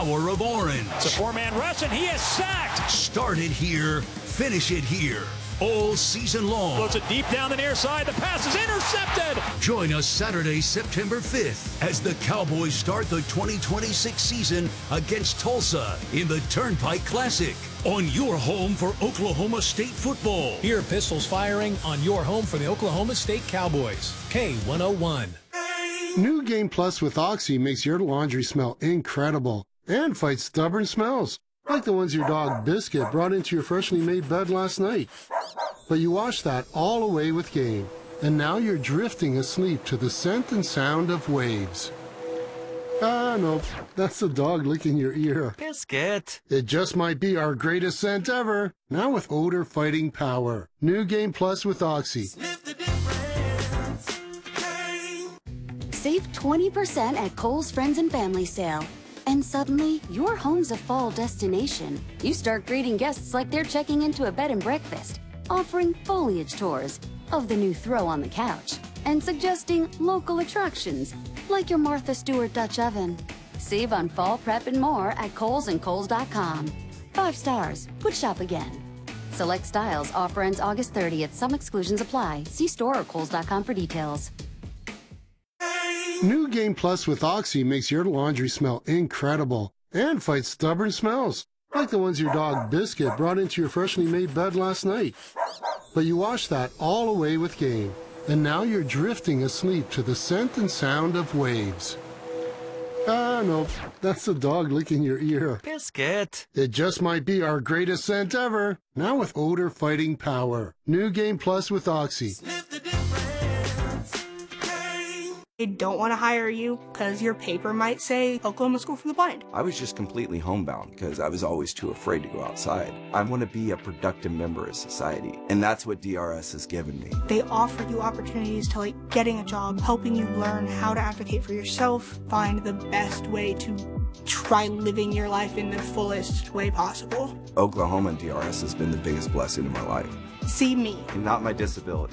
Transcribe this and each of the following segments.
power of orange. It's a four-man rush, and he is sacked. Start it here, finish it here. All season long. Floats it deep down the near side. The pass is intercepted. Join us Saturday, September 5th, as the Cowboys start the 2026 season against Tulsa in the Turnpike Classic. On your home for Oklahoma State football. Hear pistols firing on your home for the Oklahoma State Cowboys. K101. New Game Plus with Oxy makes your laundry smell incredible and fights stubborn smells, like the ones your dog Biscuit brought into your freshly made bed last night. But you washed that all away with Game, and now you're drifting asleep to the scent and sound of waves. Ah, no, that's the dog licking your ear. Biscuit. It just might be our greatest scent ever, now with odor-fighting power. New Game Plus with Oxy. Save 20% at Kohl's Friends and Family Sale. And suddenly, your home's a fall destination. You start greeting guests like they're checking into a bed and breakfast, offering foliage tours of the new throw on the couch, and suggesting local attractions like your Martha Stewart Dutch oven. Save on fall prep and more at Kohl's and Kohl's.com. 5 stars. Would shop again. Select styles. Offer ends August 30th. Some exclusions apply. See store or Kohl's.com for details. New Game Plus with Oxy makes your laundry smell incredible and fights stubborn smells, like the ones your dog Biscuit brought into your freshly made bed last night. But you washed that all away with Game, and now you're drifting asleep to the scent and sound of waves. Ah, no, that's the dog licking your ear. Biscuit. It just might be our greatest scent ever, now with odor-fighting power. New Game Plus with Oxy. They don't want to hire you because your paper might say Oklahoma School for the Blind. I was just completely homebound because I was always too afraid to go outside. I want to be a productive member of society, and that's what DRS has given me. They offer you opportunities to getting a job, helping you learn how to advocate for yourself, find the best way to try living your life in the fullest way possible. Oklahoma and DRS has been the biggest blessing in my life. See me. And not my disability.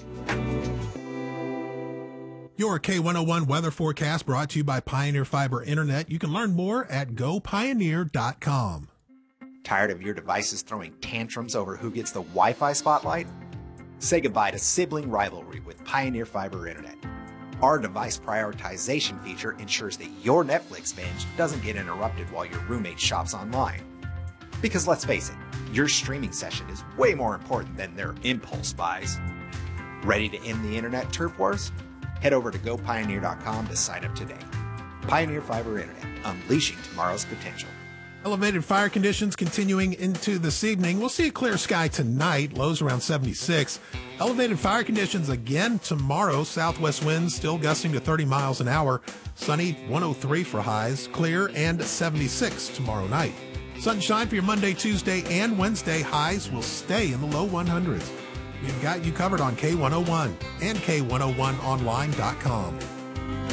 Your K101 weather forecast brought to you by Pioneer Fiber Internet. You can learn more at gopioneer.com. Tired of your devices throwing tantrums over who gets the Wi-Fi spotlight? Say goodbye to sibling rivalry with Pioneer Fiber Internet. Our device prioritization feature ensures that your Netflix binge doesn't get interrupted while your roommate shops online. Because let's face it, your streaming session is way more important than their impulse buys. Ready to end the internet turf wars? Head over to gopioneer.com to sign up today. Pioneer Fiber Internet, unleashing tomorrow's potential. Elevated fire conditions continuing into this evening. We'll see a clear sky tonight, lows around 76. Elevated fire conditions again tomorrow. Southwest winds still gusting to 30 miles an hour. Sunny, 103 for highs. Clear and 76 tomorrow night. Sunshine for your Monday, Tuesday, and Wednesday. Highs will stay in the low 100s. We've got you covered on K101 and K101online.com.